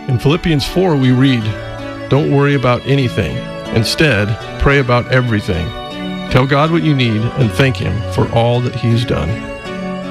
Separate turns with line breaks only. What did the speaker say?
In Philippians 4, we read, "Don't worry about anything. Instead, pray about everything. Tell God what you need and thank Him for all that He's done."